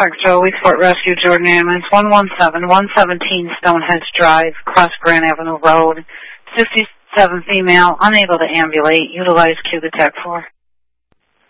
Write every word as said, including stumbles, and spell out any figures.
Foxtrot, Weeks Fort Rescue, Jordan Ambulance, one one seven, one seventeen Stonehenge Drive, Cross Grand Avenue Road, fifty-seven female, unable to ambulate, utilize Q the tech for.